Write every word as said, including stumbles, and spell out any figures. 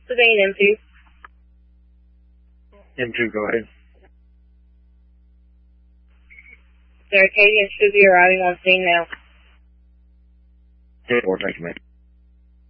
Savannah M two. M two, go ahead. Sir, Acadian should be arriving on scene now. ten four, thank you, man.